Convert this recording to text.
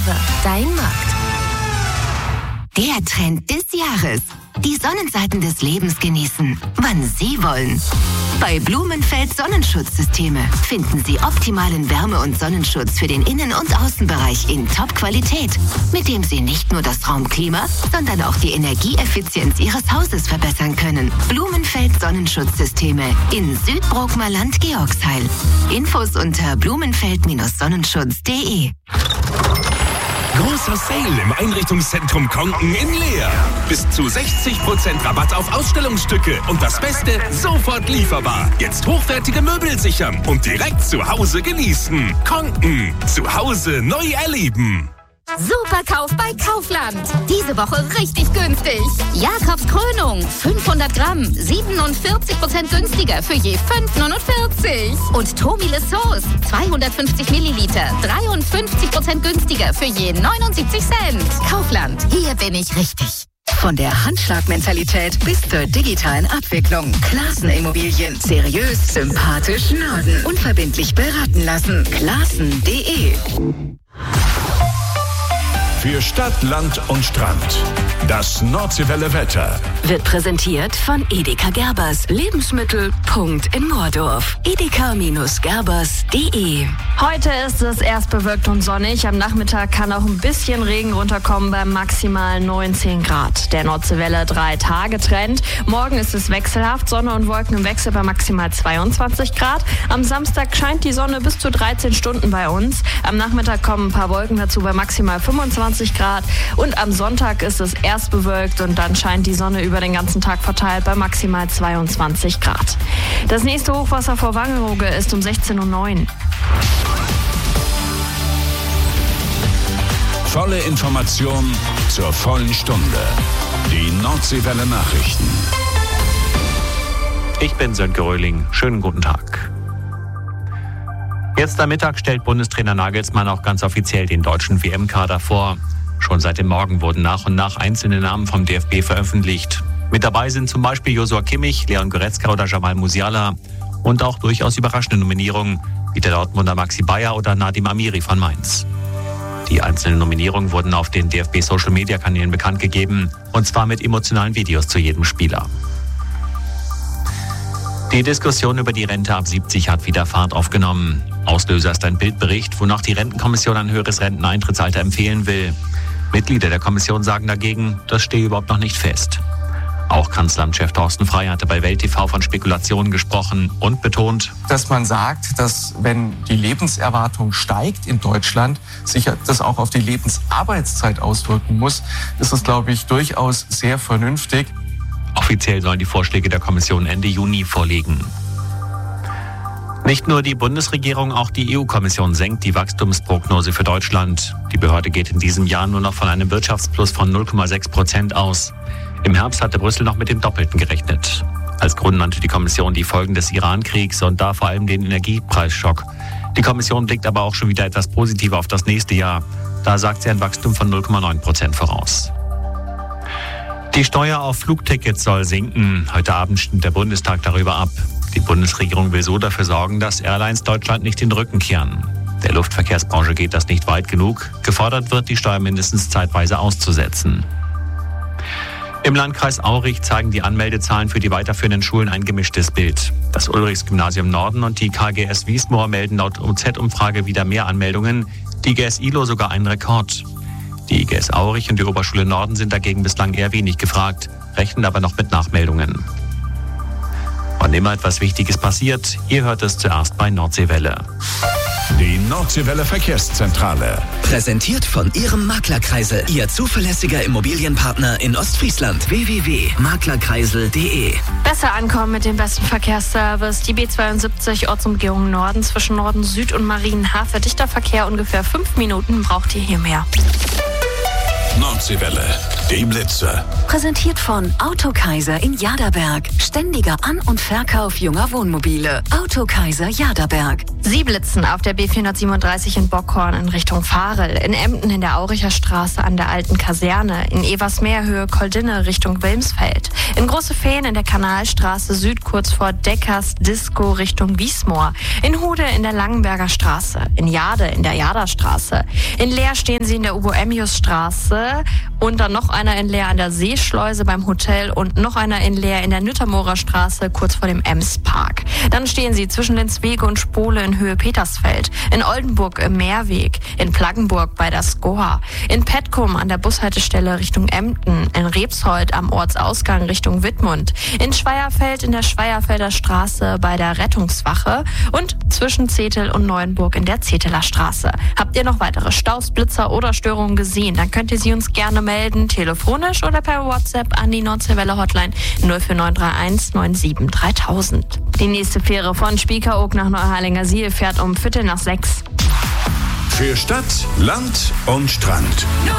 Rewe, dein Markt. Der Trend des Jahres. Die Sonnenseiten des Lebens genießen, wann Sie wollen. Bei Blumenfeld Sonnenschutzsysteme finden Sie optimalen Wärme- und Sonnenschutz für den Innen- und Außenbereich in Top-Qualität, mit dem Sie nicht nur das Raumklima, sondern auch die Energieeffizienz Ihres Hauses verbessern können. Blumenfeld Sonnenschutzsysteme in Südbrookmerland, Georgsheil. Infos unter blumenfeld-sonnenschutz.de. Großer Sale im Einrichtungszentrum Konken in Leer. Bis zu 60% Rabatt auf Ausstellungsstücke und das Beste, sofort lieferbar. Jetzt hochwertige Möbel sichern und direkt zu Hause genießen. Konken, zu Hause neu erleben. Superkauf bei Kaufland. Diese Woche richtig günstig. Jakobs Krönung, 500 Gramm, 47% günstiger für je 5,49. Und Tomile Sauce, 250 Milliliter, 53% günstiger für je 79 Cent. Kaufland, hier bin ich richtig. Von der Handschlagmentalität bis zur digitalen Abwicklung. Klaassen Immobilien. Seriös, sympathisch, Norden. Unverbindlich beraten lassen. Klaassen.de. Für Stadt, Land und Strand. Das Nordseewelle Wetter. Wird präsentiert von Edeka Gerbers. Lebensmittel. Punkt in Moordorf. edeka-gerbers.de. Heute ist es erst bewölkt und sonnig. Am Nachmittag kann auch ein bisschen Regen runterkommen bei maximal 19 Grad. Der Nordseewelle 3-Tage-Trend. Morgen ist es wechselhaft. Sonne und Wolken im Wechsel bei maximal 22 Grad. Am Samstag scheint die Sonne bis zu 13 Stunden bei uns. Am Nachmittag kommen ein paar Wolken dazu bei maximal 25 Grad. Und am Sonntag ist es erst bewölkt und dann scheint die Sonne über den ganzen Tag verteilt bei maximal 22 Grad. Das nächste Hochwasser vor Wangerooge ist um 16:09 Uhr. Volle Information zur vollen Stunde. Die Nordseewelle Nachrichten. Ich bin Sönke Röhling. Schönen guten Tag. Jetzt am Mittag stellt Bundestrainer Nagelsmann auch ganz offiziell den deutschen WM-Kader vor. Schon seit dem Morgen wurden nach und nach einzelne Namen vom DFB veröffentlicht. Mit dabei sind zum Beispiel Joshua Kimmich, Leon Goretzka oder Jamal Musiala. Und auch durchaus überraschende Nominierungen, wie der Dortmunder Maxi Bayer oder Nadim Amiri von Mainz. Die einzelnen Nominierungen wurden auf den DFB-Social-Media-Kanälen bekannt gegeben, und zwar mit emotionalen Videos zu jedem Spieler. Die Diskussion über die Rente ab 70 hat wieder Fahrt aufgenommen. Auslöser ist ein Bildbericht, wonach die Rentenkommission ein höheres Renteneintrittsalter empfehlen will. Mitglieder der Kommission sagen dagegen, das stehe überhaupt noch nicht fest. Auch Kanzleramtschef Thorsten Frey hatte bei Welt TV von Spekulationen gesprochen und betont, dass man sagt, dass wenn die Lebenserwartung steigt in Deutschland, sich das auch auf die Lebensarbeitszeit auswirken muss, ist es, glaube ich, durchaus sehr vernünftig. Offiziell sollen die Vorschläge der Kommission Ende Juni vorliegen. Nicht nur die Bundesregierung, auch die EU-Kommission senkt die Wachstumsprognose für Deutschland. Die Behörde geht in diesem Jahr nur noch von einem Wirtschaftsplus von 0,6% aus. Im Herbst hatte Brüssel noch mit dem Doppelten gerechnet. Als Grund nannte die Kommission die Folgen des Iran-Kriegs und da vor allem den Energiepreisschock. Die Kommission blickt aber auch schon wieder etwas positiver auf das nächste Jahr. Da sagt sie ein Wachstum von 0,9% voraus. Die Steuer auf Flugtickets soll sinken. Heute Abend stimmt der Bundestag darüber ab. Die Bundesregierung will so dafür sorgen, dass Airlines Deutschland nicht den Rücken kehren. Der Luftverkehrsbranche geht das nicht weit genug. Gefordert wird, die Steuer mindestens zeitweise auszusetzen. Im Landkreis Aurich zeigen die Anmeldezahlen für die weiterführenden Schulen ein gemischtes Bild. Das Ulrichs-Gymnasium Norden und die KGS Wiesmoor melden laut OZ-Umfrage wieder mehr Anmeldungen. Die GS Ilo sogar einen Rekord. Die GS Aurich und die Oberschule Norden sind dagegen bislang eher wenig gefragt, rechnen aber noch mit Nachmeldungen. Wann immer etwas Wichtiges passiert, ihr hört es zuerst bei Nordseewelle. Die Nordseewelle Verkehrszentrale. Präsentiert von Ihrem Maklerkreisel. Ihr zuverlässiger Immobilienpartner in Ostfriesland. www.maklerkreisel.de. Besser ankommen mit dem besten Verkehrsservice. Die B72 Ortsumgehung Norden zwischen Norden Süd und Marienhafe. Dichter Verkehr, ungefähr 5 Minuten braucht ihr hier mehr. Nordseewelle. Die Blitzer. Präsentiert von Autokaiser in Jaderberg. Ständiger An- und Verkauf junger Wohnmobile. Autokaiser Jaderberg. Sie blitzen auf der B437 in Bockhorn in Richtung Varel, in Emden in der Auricher Straße an der alten Kaserne, in Eversmeer Höhe Koldinne Richtung Wilmsfeld, in Große Feen in der Kanalstraße Süd kurz vor Deckers Disco Richtung Wiesmoor, in Hude in der Langenberger Straße, in Jade in der Jaderstraße, in Leer stehen Sie in der Ubo-Emmius-Straße und dann noch einer in Leer an der Seeschleuse beim Hotel und noch einer in Leer in der Nüttermorer Straße kurz vor dem Ems-Park. Dann stehen Sie zwischen Lenzwege und Spole in Höhe Petersfeld, in Oldenburg im Meerweg, in Plaggenburg bei der Skoa, in Petkum an der Bushaltestelle Richtung Emden, in Rebshold am Ortsausgang Richtung Wittmund, in Schweierfeld in der Schweierfelder Straße bei der Rettungswache und zwischen Zetel und Neuenburg in der Zeteler Straße. Habt ihr noch weitere Staus, Blitzer oder Störungen gesehen, dann könnt ihr sie uns gerne melden, telefonisch oder per WhatsApp an die Nordseewelle Hotline 04931 97 3000. Die nächste Fähre von Spiekeroog nach Neuharlinger Siel fährt um 5:45. Für Stadt, Land und Strand.